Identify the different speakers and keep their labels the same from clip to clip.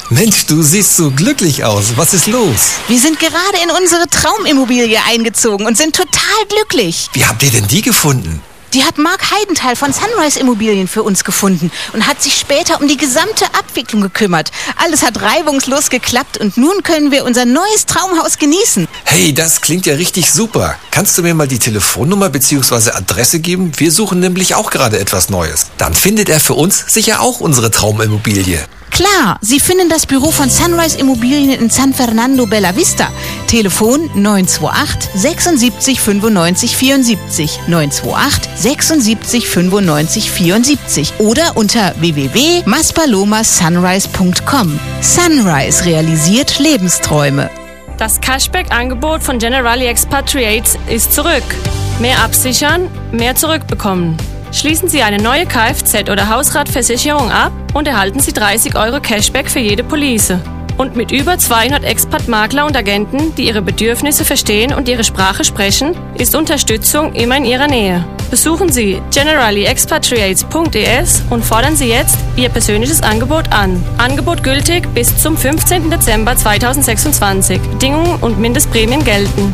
Speaker 1: Mensch, du siehst so glücklich aus. Was ist los?
Speaker 2: Wir sind gerade in unsere Traumimmobilie eingezogen und sind total glücklich.
Speaker 1: Wie habt ihr denn die gefunden?
Speaker 2: Die hat Mark Heidenthal von Sunrise Immobilien für uns gefunden und hat sich später um die gesamte Abwicklung gekümmert. Alles hat reibungslos geklappt und nun können wir unser neues Traumhaus genießen.
Speaker 1: Hey, das klingt ja richtig super. Kannst du mir mal die Telefonnummer bzw. Adresse geben? Wir suchen nämlich auch gerade etwas Neues. Dann findet er für uns sicher auch unsere Traumimmobilie.
Speaker 2: Klar, Sie finden das Büro von Sunrise Immobilien in San Fernando Bella Vista. Telefon 928 76 95 74 928 76 95 74 oder unter www.maspalomasunrise.com. Sunrise realisiert Lebensträume.
Speaker 3: Das Cashback-Angebot von Generali Expatriates ist zurück. Mehr absichern, mehr zurückbekommen. Schließen Sie eine neue Kfz- oder Hausratversicherung ab und erhalten Sie 30 € Cashback für jede Police. Und mit über 200 Expat-Makler und Agenten, die Ihre Bedürfnisse verstehen und Ihre Sprache sprechen, ist Unterstützung immer in Ihrer Nähe. Besuchen Sie generaliexpatriates.es und fordern Sie jetzt Ihr persönliches Angebot an. Angebot gültig bis zum 15. Dezember 2026. Bedingungen und Mindestprämien gelten.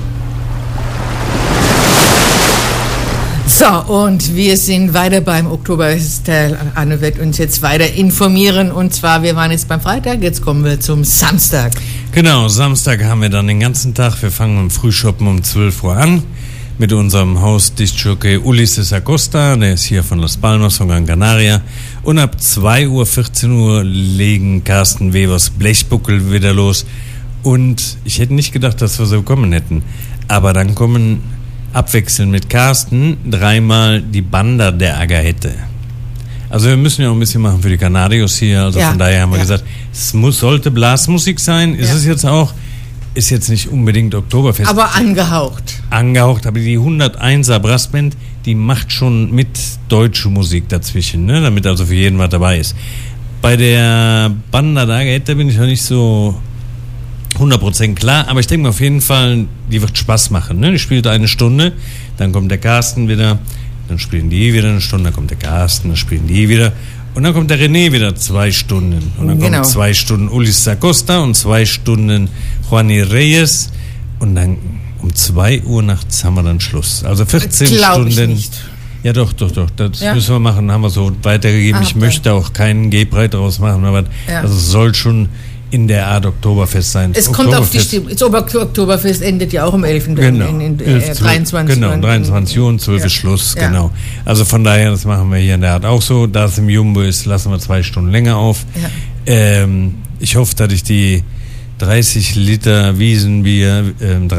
Speaker 4: So, und wir sind weiter beim Oktoberfest. Anne wird uns jetzt weiter informieren. Und zwar, wir waren jetzt beim Freitag, jetzt kommen wir zum Samstag.
Speaker 5: Genau, Samstag haben wir dann den ganzen Tag. Wir fangen mit dem Frühschoppen um 12 Uhr an. Mit unserem Haus-Disc-Jockey Ulises Acosta, der ist hier von Las Palmas, von Gran Canaria. Und ab 2 Uhr, 14 Uhr legen Carsten Webers Blechbuckel wieder los. Und ich hätte nicht gedacht, dass wir so kommen hätten. Aber dann kommen abwechselnd mit Carsten dreimal die Banda der Agahette. Also wir müssen ja auch ein bisschen machen für die Canarios hier. Also von daher haben wir gesagt, es sollte Blasmusik sein. Ist es jetzt auch. Ist jetzt nicht unbedingt Oktoberfest.
Speaker 4: Aber angehaucht.
Speaker 5: Angehaucht, aber die 101er Brassband, die macht schon mit deutsche Musik dazwischen, ne? Damit also für jeden was dabei ist. Bei der Banda der Agahette bin ich noch nicht so 100% klar, aber ich denke mir auf jeden Fall, die wird Spaß machen. Ne? Die spielt eine Stunde, dann kommt der Carsten wieder, dann spielen die wieder eine Stunde, dann kommt der Carsten, dann spielen die wieder und dann kommt der René wieder 2 Stunden. Und dann kommen 2 Stunden Ulises Acosta und 2 Stunden Juani Reyes und dann um 2 Uhr nachts haben wir dann Schluss. Also 14 Stunden. Ich nicht. Ja, doch. Das müssen wir machen, haben wir so weitergegeben. Ich möchte auch keinen Gehbreit draus machen, aber also es soll schon in der Art Oktoberfest sein.
Speaker 4: Es kommt auf die Stimmung. Das Oktoberfest endet ja auch um 11.
Speaker 5: Genau.
Speaker 4: in 23
Speaker 5: Uhr. Genau, 23 Uhr und 12 ist Schluss, genau. Also von daher, das machen wir hier in der Art auch so. Da es im Jumbo ist, lassen wir 2 Stunden länger auf. Ja. Ich hoffe, dass ich die 30 Liter Wiesenbier,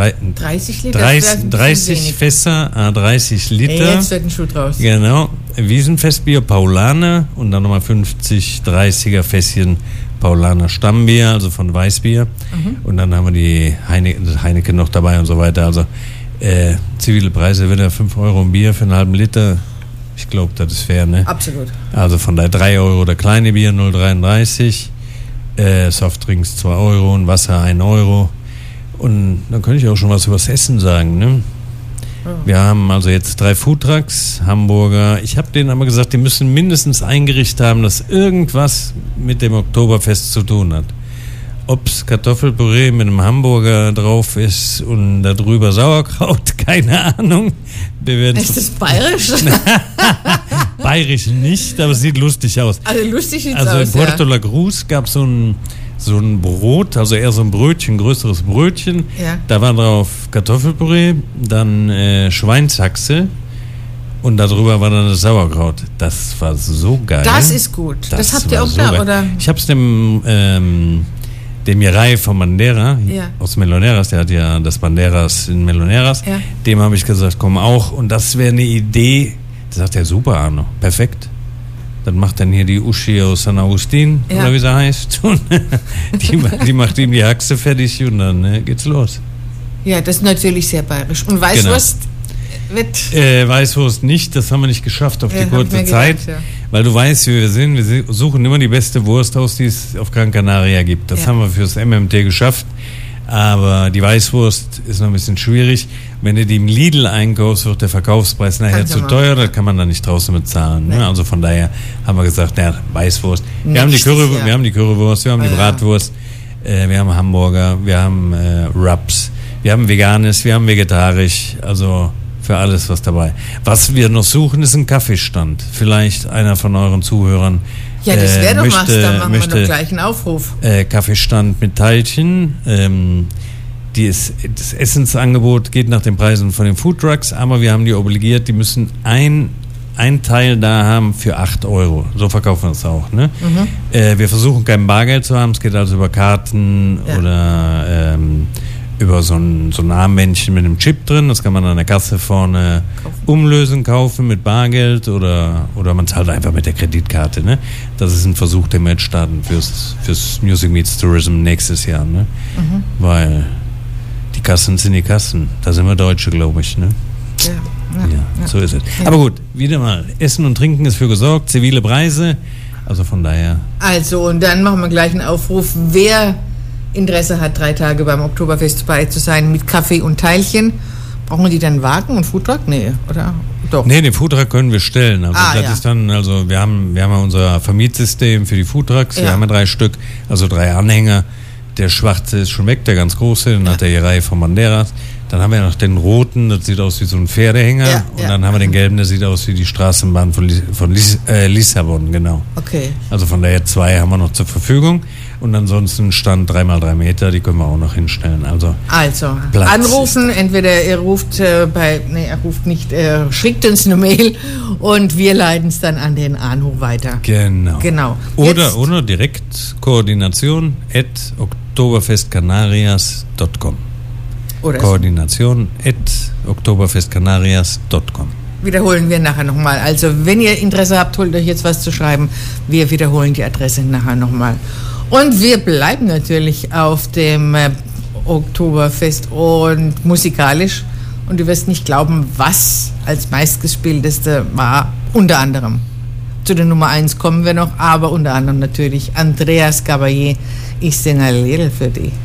Speaker 4: 30 Liter?
Speaker 5: 30 Fässer, 30 Liter.
Speaker 4: Jetzt wird ein Schuh draus.
Speaker 5: Genau. Wiesenfestbier, Paulaner und dann nochmal 50 30er Fässchen Paulaner Stammbier, also von Weißbier. Und dann haben wir die Heineken noch dabei und so weiter. Also zivile Preise, wenn er 5 € ein Bier für einen halben Liter, ich glaube, das ist fair, ne?
Speaker 4: Absolut.
Speaker 5: Also von daher 3 € der kleine Bier, 0,33. Softdrinks 2 € und Wasser 1 €. Und dann könnte ich auch schon was über das Essen sagen, ne? Wir haben also jetzt 3 Foodtrucks, Hamburger. Ich habe denen aber gesagt, die müssen mindestens ein Gericht haben, das irgendwas mit dem Oktoberfest zu tun hat. Ob es Kartoffelpüree mit einem Hamburger drauf ist und darüber Sauerkraut, keine Ahnung.
Speaker 4: Ist das bayerisch?
Speaker 5: Bayerisch nicht, aber es sieht lustig aus.
Speaker 4: Also lustig sieht
Speaker 5: aus, in Puerto La Cruz gab es so ein Brot, also eher so ein Brötchen, größeres Brötchen. Ja. Da war drauf Kartoffelpüree, dann Schweinshaxe und darüber war dann das Sauerkraut. Das war so geil.
Speaker 4: Das ist gut. Das habt ihr auch so da, oder?
Speaker 5: Ich hab's dem Mirai von Banderas, aus Meloneras, der hat ja das Banderas in Meloneras, dem habe ich gesagt, komm auch, und das wäre eine Idee. Da sagt er, super, Arno, perfekt. Dann macht dann hier die Uschi aus San Agustin, oder wie sie heißt. Und die macht ihm die Haxe fertig und dann geht's los.
Speaker 4: Ja, das ist natürlich sehr bayerisch. Und Weißwurst wird...
Speaker 5: Weißwurst nicht, das haben wir nicht geschafft auf die kurze Zeit. Gedacht, weil du weißt, wie wir sind. Wir suchen immer die beste Wurst aus, die es auf Gran Canaria gibt. Das haben wir fürs MMT geschafft. Aber die Weißwurst ist noch ein bisschen schwierig. Wenn du die im Lidl einkaufst, wird der Verkaufspreis nachher zu teuer. Das kann man dann nicht draußen bezahlen. Ne? Also von daher haben wir gesagt, Weißwurst. Wir haben die Currywurst, wir haben die Bratwurst, wir haben Hamburger, wir haben Wraps, wir haben Veganes, wir haben vegetarisch. Also für alles was dabei. Was wir noch suchen, ist ein Kaffeestand. Vielleicht einer von euren Zuhörern
Speaker 4: ja, das wäre doch was, dann machen wir doch gleich einen Aufruf.
Speaker 5: Kaffeestand mit Teilchen. Das Essensangebot geht nach den Preisen von den Foodtrucks, aber wir haben die obligiert, die müssen ein Teil da haben für 8 Euro. So verkaufen wir es auch. Ne? Wir versuchen kein Bargeld zu haben, es geht also über Karten oder über so ein Armbändchen mit einem Chip drin. Das kann man an der Kasse vorne kaufen mit Bargeld oder man zahlt einfach mit der Kreditkarte. Ne? Das ist ein Versuch, den wir jetzt starten fürs Music Meets Tourism nächstes Jahr. Ne? Weil die Kassen sind die Kassen. Da sind wir Deutsche, glaube ich. Ne? Ja, so ist es. Ja. Aber gut, wieder mal. Essen und Trinken ist für gesorgt. Zivile Preise. Also von daher.
Speaker 4: Also, und dann machen wir gleich einen Aufruf. Wer Interesse hat, 3 Tage beim Oktoberfest dabei zu sein mit Kaffee und Teilchen. Brauchen die dann Wagen und Foodtruck? Nee, oder? Doch.
Speaker 5: Nee, den Foodtruck können wir stellen. Also das ist dann, also wir haben ja unser Vermietsystem für die Foodtrucks. Wir haben ja 3 Stück, also 3 Anhänger. Der schwarze ist schon weg, der ganz große. Dann hat er die Reihe von Banderas. Dann haben wir noch den roten, das sieht aus wie so ein Pferdehänger. Und dann haben wir den gelben, der sieht aus wie die Straßenbahn von Lissabon, genau.
Speaker 4: Okay.
Speaker 5: Also von daher 2 haben wir noch zur Verfügung. Und ansonsten Stand 3x3 Meter, die können wir auch noch hinstellen. Also
Speaker 4: Platz anrufen, entweder er ruft er schickt uns eine Mail und wir leiten es dann an den Arno weiter.
Speaker 5: Genau. Oder direkt Koordination @oktoberfestcanarias.com. Koordination @oktoberfestcanarias.com.
Speaker 4: Wiederholen wir nachher nochmal. Also wenn ihr Interesse habt, holt euch jetzt was zu schreiben. Wir wiederholen die Adresse nachher nochmal. Und wir bleiben natürlich auf dem Oktoberfest und musikalisch. Und du wirst nicht glauben, was als meistgespielteste war, unter anderem. Zu der Nummer 1 kommen wir noch, aber unter anderem natürlich Andreas Gabayé, Ich singe ein Lied für dich.